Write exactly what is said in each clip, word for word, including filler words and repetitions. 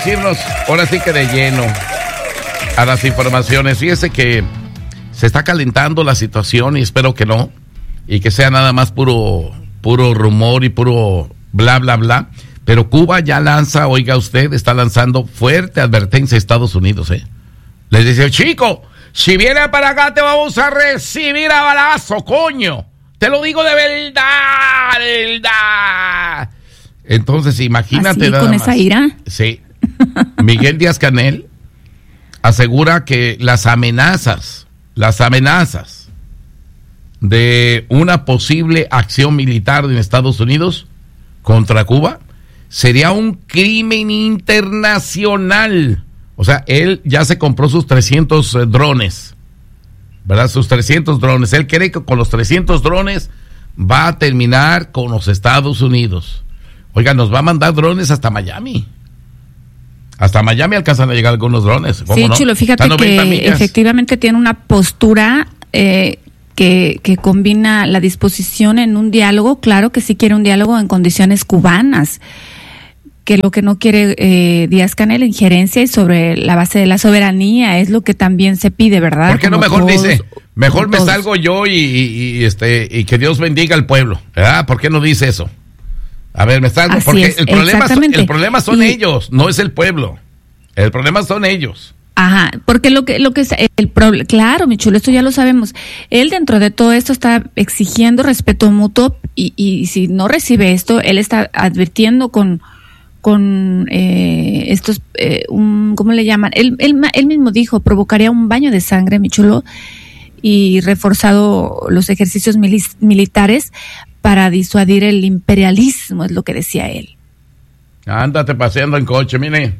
Irnos ahora sí que de lleno a las informaciones. Fíjese que se está calentando la situación y espero que no, y que sea nada más puro, puro rumor y puro bla, bla, bla. Pero Cuba ya lanza, oiga usted, está lanzando fuerte advertencia a Estados Unidos, ¿eh? Les dice, chico, si viene para acá te vamos a recibir a balazo, coño. Te lo digo de verdad, de verdad. Entonces, imagínate. ¿Así, nada con más. esa ira? Sí. Miguel Díaz-Canel asegura que las amenazas, las amenazas de una posible acción militar en Estados Unidos contra Cuba sería un crimen internacional. O sea, él ya se compró sus trescientos eh, drones, ¿verdad? Sus trescientos drones. Él cree que con los trescientos drones va a terminar con los Estados Unidos. Oiga, nos va a mandar drones hasta Miami. Hasta Miami alcanzan a llegar algunos drones. Sí, no? Chulo, fíjate que millas. Efectivamente tiene una postura eh, que, que combina la disposición en un diálogo, claro que sí quiere un diálogo en condiciones cubanas, que lo que no quiere eh, Díaz-Canel, injerencia y sobre la base de la soberanía, es lo que también se pide, ¿verdad? ¿Por qué no Como mejor todos, dice, mejor me todos. salgo yo y, y, y, este, y que Dios bendiga al pueblo, ¿verdad? ¿Por qué no dice eso? A ver, me salgo, Así porque es, el problema, son, el problema son y, ellos, no es el pueblo. El problema son ellos. Ajá, porque lo que lo que es el problema, claro, mi chulo, esto ya lo sabemos. Él dentro de todo esto está exigiendo respeto mutuo y, y si no recibe esto, él está advirtiendo con con eh, estos, eh, un, ¿cómo le llaman? Él, él, él mismo dijo, provocaría un baño de sangre, mi chulo, y reforzado los ejercicios mili- militares para disuadir el imperialismo, es lo que decía él. Ándate paseando en coche, mire.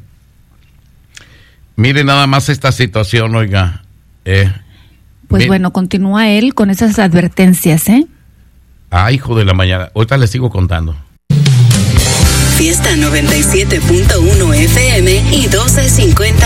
Mire nada más esta situación, oiga. Eh, pues mire. bueno, continúa él con esas advertencias, ¿eh? Ah, hijo de la mañana. Ahorita les sigo contando. Fiesta noventa y siete punto uno F M y doce cincuenta